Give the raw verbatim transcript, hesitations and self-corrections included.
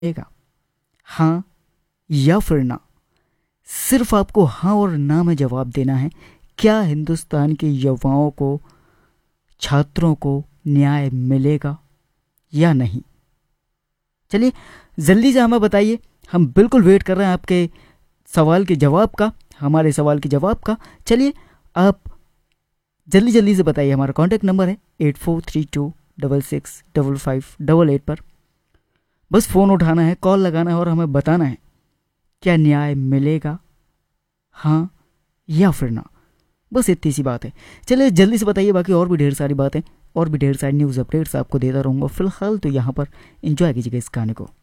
मिलेगा, हाँ या फिर ना। सिर्फ आपको हाँ और ना में जवाब देना है। क्या हिंदुस्तान के युवाओं को, छात्रों को न्याय मिलेगा या नहीं? चलिए जल्दी से हमें बताइए, हम बिल्कुल वेट कर रहे हैं आपके सवाल के जवाब का, हमारे सवाल के जवाब का। चलिए आप जल्दी जल्दी से बताइए। हमारा कॉन्टैक्ट नंबर है eight four three to double six double five double eight पर बस फ़ोन उठाना है, कॉल लगाना है और हमें बताना है क्या न्याय मिलेगा, हाँ या फिर ना। बस इतनी सी बात है। चलिए जल्दी से बताइए, बाकी और भी ढेर सारी बातें और भी ढेर सारी न्यूज़ अपडेट्स आपको देता रहूँगा। फिलहाल तो यहाँ पर एंजॉय कीजिएगा इस गाने को।